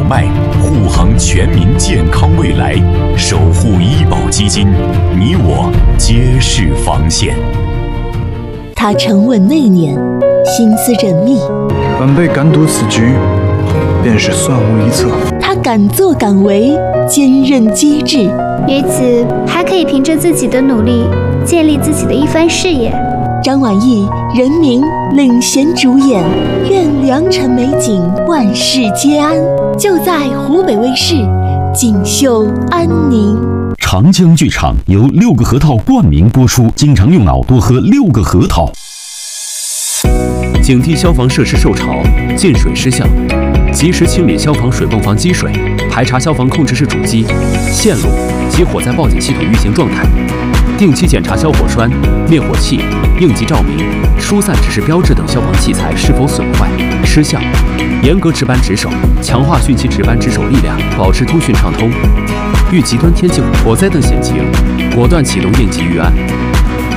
脉，护航全民健康未来，守护医保基金，你我皆是防线。 他沉稳内敛，心思缜密， 晚辈敢赌此局，便是算无一策。 他敢作敢为，坚韧机智， 于此还可以凭着自己的努力建立自己的一番事业。 张晚意人民领衔主演，愿良辰美景万事皆安，就在湖北卫视锦绣安宁。 长江剧场由6个核桃冠名播出，经常用脑多喝6个核桃。 警惕消防设施受潮、进水失效，及时清理消防水泵房积水，排查消防控制室主机、线路及火灾报警系统运行状态，定期检查消火栓、灭火器、应急照明、疏散指示标志等消防器材是否损坏、失效，严格值班值守，强化汛期值班值守力量，保持通讯畅通。遇极端天气、火灾等险情，果断启动应急预案。